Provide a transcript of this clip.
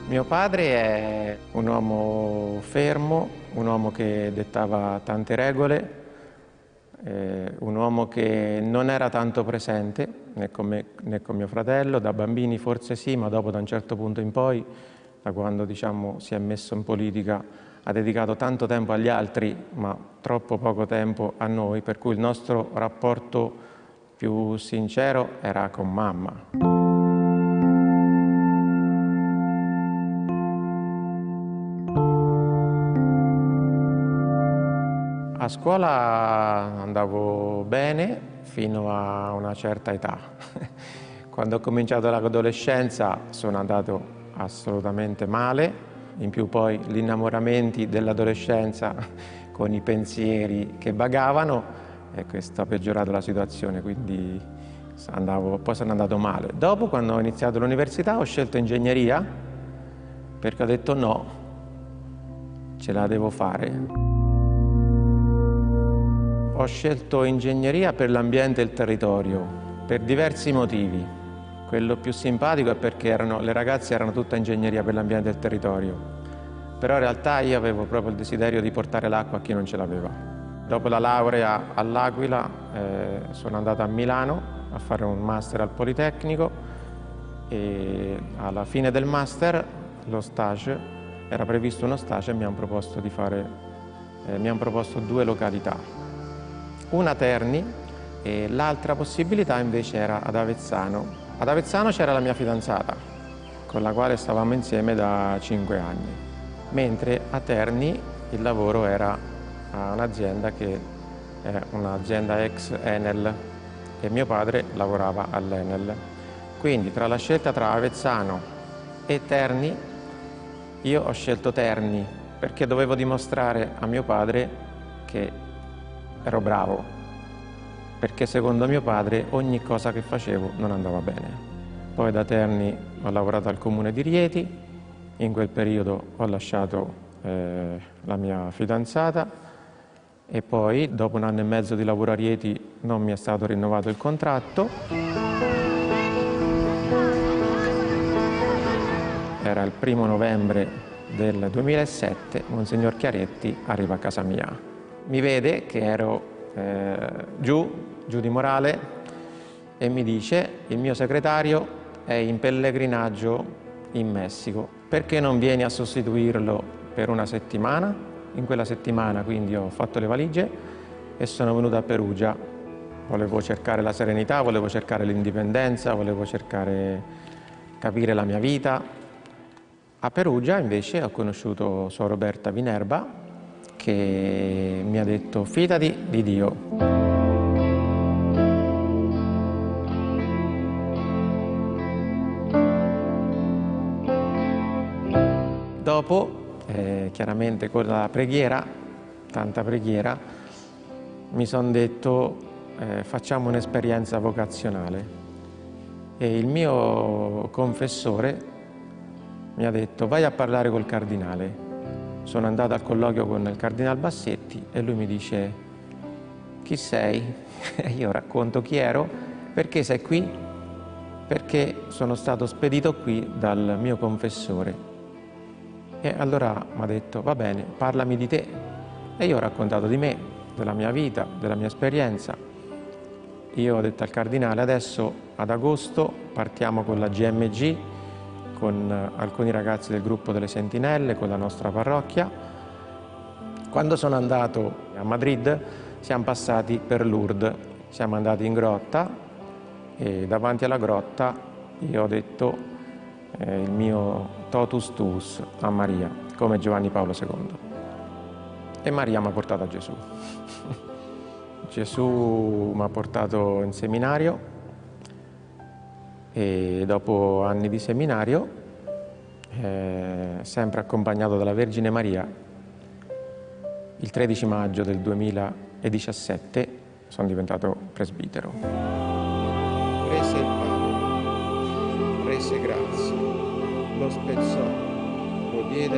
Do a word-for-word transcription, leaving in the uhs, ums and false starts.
Mio padre è un uomo fermo, un uomo che dettava tante regole, eh, un uomo che non era tanto presente né con me né con mio fratello. Da bambini forse sì, ma dopo da un certo punto in poi, da quando diciamo, si è messo in politica, ha dedicato tanto tempo agli altri, ma troppo poco tempo a noi, per cui il nostro rapporto più sincero era con mamma. A scuola andavo bene fino a una certa età. Quando ho cominciato l'adolescenza sono andato assolutamente male, in più poi gli innamoramenti dell'adolescenza con i pensieri che vagavano e questo ha peggiorato la situazione, quindi andavo, poi sono andato male. Dopo, quando ho iniziato l'università, ho scelto ingegneria perché ho detto no, ce la devo fare. Ho scelto ingegneria per l'ambiente e il territorio, per diversi motivi. Quello più simpatico è perché erano, le ragazze erano tutte ingegneria per l'ambiente e il territorio. Però in realtà io avevo proprio il desiderio di portare l'acqua a chi non ce l'aveva. Dopo la laurea all'Aquila eh, sono andato a Milano a fare un master al Politecnico e alla fine del master lo stage, era previsto uno stage e mi hanno proposto di fare, eh, mi hanno proposto due località. Una Terni e l'altra possibilità invece era ad Avezzano. Ad Avezzano c'era la mia fidanzata, con la quale stavamo insieme da cinque anni, mentre a Terni il lavoro era a un'azienda che è un'azienda ex Enel e mio padre lavorava all'Enel. Quindi tra la scelta tra Avezzano e Terni, io ho scelto Terni perché dovevo dimostrare a mio padre che ero bravo, perché secondo mio padre ogni cosa che facevo non andava bene. Poi da Terni ho lavorato al comune di Rieti, in quel periodo ho lasciato eh, la mia fidanzata e poi dopo un anno e mezzo di lavoro a Rieti non mi è stato rinnovato il contratto. Era il primo novembre del duemilasette, Monsignor Chiaretti arriva a casa mia. Mi vede che ero eh, giù, giù di morale e mi dice: il mio segretario è in pellegrinaggio in Messico, perché non vieni a sostituirlo per una settimana? In quella settimana quindi ho fatto le valigie e sono venuto a Perugia. Volevo cercare la serenità, volevo cercare l'indipendenza, volevo cercare capire la mia vita. A Perugia invece ho conosciuto Suor Roberta Vinerba, che mi ha detto: fidati di Dio. Dopo, eh, chiaramente con la preghiera, tanta preghiera, mi sono detto eh, facciamo un'esperienza vocazionale. E il mio confessore mi ha detto: vai a parlare col cardinale. Sono andato al colloquio con il cardinal Bassetti e lui mi dice: chi sei? E io racconto chi ero. Perché sei qui? Perché sono stato spedito qui dal mio confessore. E allora mi ha detto: va bene, parlami di te. E io ho raccontato di me, della mia vita, della mia esperienza. Io ho detto al cardinale: adesso ad agosto partiamo con la G M G, con alcuni ragazzi del gruppo delle Sentinelle, con la nostra parrocchia. Quando sono andato a Madrid siamo passati per Lourdes, siamo andati in grotta e davanti alla grotta io ho detto eh, il mio totus tuus a Maria, come Giovanni Paolo secondo. E Maria mi ha portato a Gesù. Gesù mi ha portato in seminario e dopo anni di seminario, eh, sempre accompagnato dalla Vergine Maria, il tredici maggio del duemiladiciassette sono diventato presbitero. Prese il pane, rese grazie, lo spezzò, lo diede